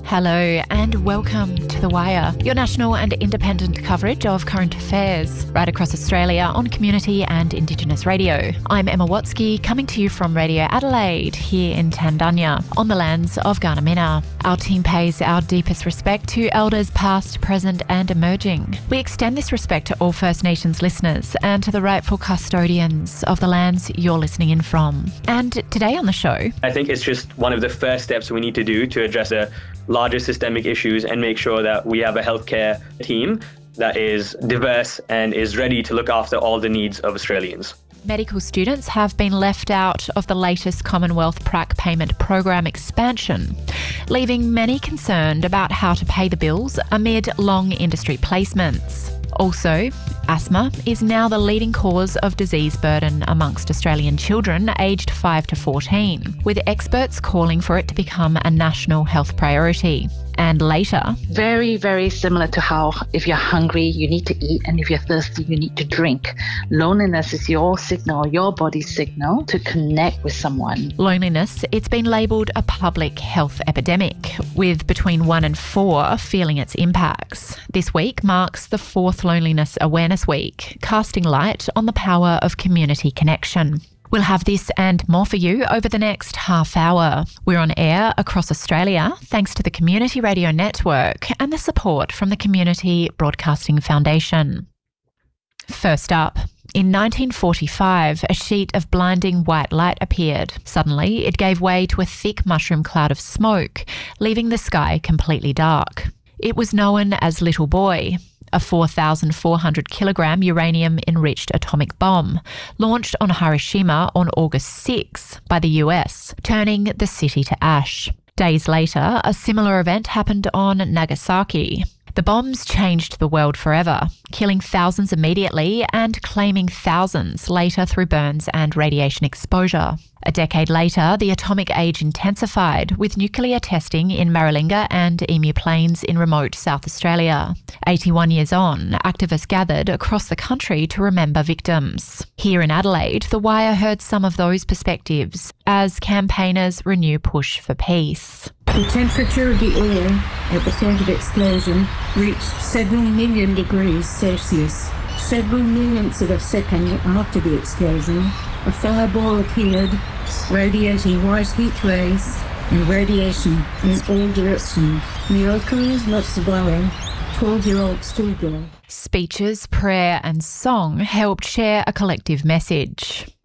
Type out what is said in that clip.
Hello and welcome to The Wire, your national and independent coverage of current affairs right across Australia on community and Indigenous radio. I'm Emma Watsky, coming to you from Radio Adelaide here in Tandanya on the lands of Gardamina. Our team pays our deepest respect to elders past, present and emerging. We extend this respect to all First Nations listeners and to the rightful custodians of the lands you're listening in from. And today on the show, I think it's just one of the first steps we need to do to address the larger systemic issues and make sure that we have a healthcare team that is diverse and is ready to look after all the needs of Australians. Medical students have been left out of the latest Commonwealth PRAC payment program expansion, leaving many concerned about how to pay the bills amid long industry placements. Also, asthma is now the leading cause of disease burden amongst Australian children aged 5 to 14, with experts calling for it to become a national health priority. And later, very, very similar to how if you're hungry, you need to eat, and if you're thirsty, you need to drink. Loneliness is your signal, your body's signal to connect with someone. Loneliness, it's been labelled a public health epidemic, with between 1 and 4 feeling its impacts. This week marks the 4th Loneliness Awareness Week, casting light on the power of community connection. We'll have this and more for you over the next half hour. We're on air across Australia thanks to the Community Radio Network and the support from the Community Broadcasting Foundation. First up, in 1945, a sheet of blinding white light appeared. Suddenly, it gave way to a thick mushroom cloud of smoke, leaving the sky completely dark. It was known as Little Boy, a 4,400 kilogram uranium-enriched atomic bomb launched on Hiroshima on August 6 by the US, turning the city to ash. Days later, a similar event happened on Nagasaki. The bombs changed the world forever, killing thousands immediately and claiming thousands later through burns and radiation exposure. A decade later, the atomic age intensified with nuclear testing in Maralinga and Emu Plains in remote South Australia. 81 years on, activists gathered across the country to remember victims. Here in Adelaide, The Wire heard some of those perspectives as campaigners renew push for peace. The temperature of the air at the site of explosion reached 7 million degrees Celsius. Several millionths of a second after the explosion, a fireball appeared, radiating white heat rays and radiation in all directions. Miracle is not surviving. 12-year-old schoolgirl. Speeches, prayer and song helped share a collective message.